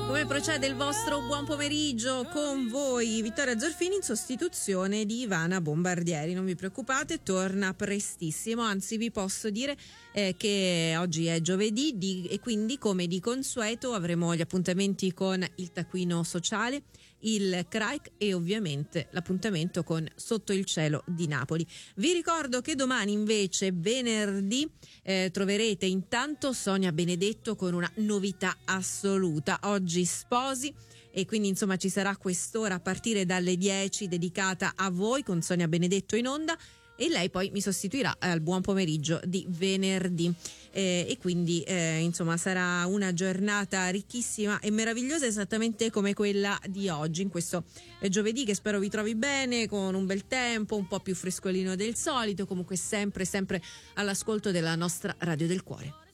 Come procede il vostro buon pomeriggio? Con voi Vittoria Zorfini in sostituzione di Ivana Bombardieri. Non vi preoccupate, torna prestissimo, anzi vi posso dire che oggi è giovedì e quindi come di consueto avremo gli appuntamenti con il taccuino sociale, il CRAIC e ovviamente l'appuntamento con Sotto il cielo di Napoli. Vi ricordo che domani invece venerdì troverete intanto Sonia Benedetto con una novità assoluta. Oggi sposi e quindi insomma ci sarà quest'ora a partire dalle 10 dedicata a voi con Sonia Benedetto in onda e lei poi mi sostituirà al buon pomeriggio di venerdì e quindi insomma sarà una giornata ricchissima e meravigliosa esattamente come quella di oggi, in questo giovedì che spero vi trovi bene, con un bel tempo, un po' più frescolino del solito, comunque sempre all'ascolto della nostra Radio del Cuore.